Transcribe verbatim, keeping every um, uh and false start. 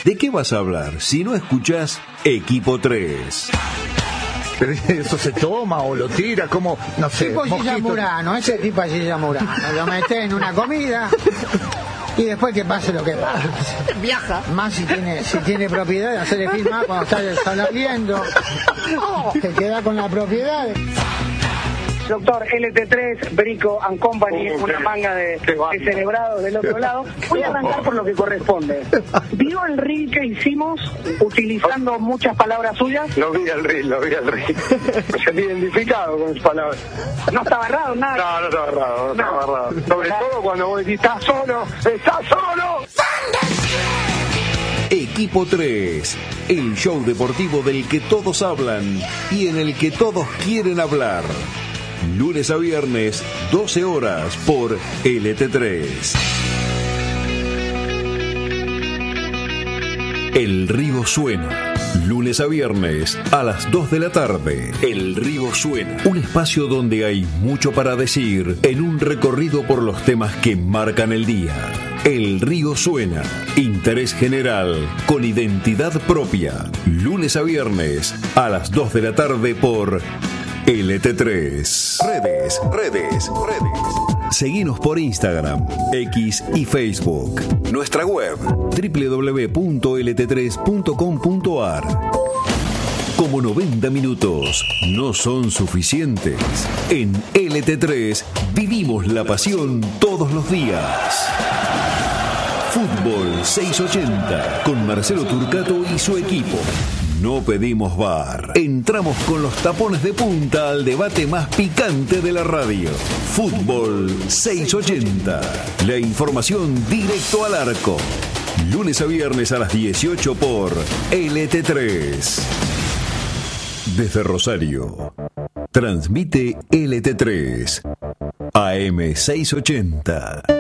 ¿De qué vas a hablar si no escuchás Equipo tres? Pero eso se toma o lo tira, como, no sé, tipo Gilla Murano, ese tipo es Gilla Murano. Lo metés en una comida y después que pase lo que pase. Viaja. Más si tiene, si tiene propiedad, hacerle firmar cuando está saliendo. Te queda con la propiedad. Doctor, L T tres, Brico and Company, Oh, una qué, manga de, de celebrados del otro lado. Voy a arrancar por lo que corresponde. ¿Vio el reel que hicimos utilizando muchas palabras suyas? Lo vi al reel, lo vi al reel. Me sentí identificado con sus palabras. ¿No estaba errado nada? No, no estaba errado, no estaba errado. Sobre todo cuando vos decís, ¡estás solo! ¡Estás solo! Equipo tres, el show deportivo del que todos hablan y en el que todos quieren hablar. Lunes a viernes, doce horas por L T tres. El Río Suena. Lunes a viernes a las dos de la tarde. El Río Suena. Un espacio donde hay mucho para decir en un recorrido por los temas que marcan el día. El Río Suena. Interés general con identidad propia. Lunes a viernes a las dos de la tarde por L T tres. Redes, redes, redes. Seguinos por Instagram, X y Facebook. Nuestra web doble u doble u doble u punto l t tres punto com punto a r. Como noventa minutos no son suficientes, en L T tres vivimos la pasión todos los días. Fútbol seiscientos ochenta con Marcelo Turcato y su equipo. No pedimos bar. Entramos con los tapones de punta al debate más picante de la radio. Fútbol seiscientos ochenta. La información directo al arco. Lunes a viernes a las dieciocho por L T tres. Desde Rosario. Transmite L T tres. A M seiscientos ochenta.